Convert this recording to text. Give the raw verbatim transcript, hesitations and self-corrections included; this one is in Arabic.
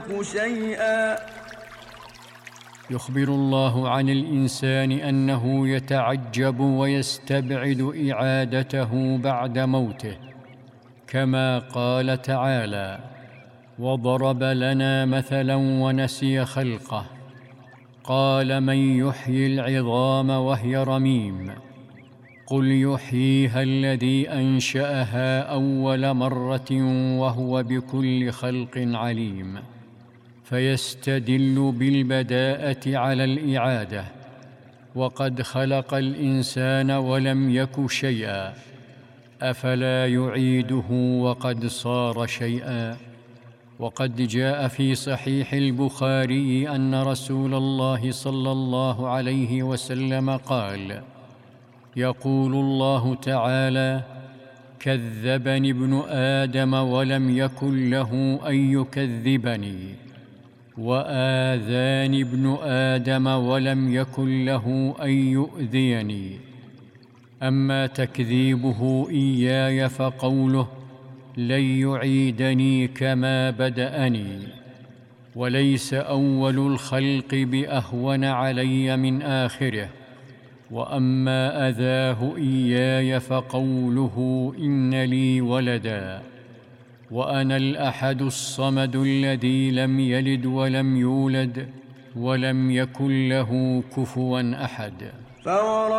يملك شيئا. يخبر الله عن الإنسان أنه يتعجب ويستبعد إعادته بعد موته، كما قال تعالى: وضرب لنا مثلا ونسي خلقه قال من يحيي العظام وهي رميم قل يحييها الذي أنشأها أول مرة وهو بكل خلق عليم. فيستدل بالبداءة على الإعادة، وقد خلق الإنسان ولم يك شيئا، أفلا يعيده وقد صار شيئا؟ وقد جاء في صحيح البخاري أن رسول الله صلى الله عليه وسلم قال: يقول الله تعالى: كذبني ابن آدم ولم يكن له أن يكذبني، وآذاني ابن آدم ولم يكن له أن يؤذيني. أما تكذيبه إياي فقوله: لن يعيدني كما بدأني، وليس أول الخلق بأهون علي من آخره. وأما أذاه إياي فقوله: إن لي ولدا وأنا الأحد الصمد الذي لم يلد ولم يولد ولم يكن له كفوا أحد.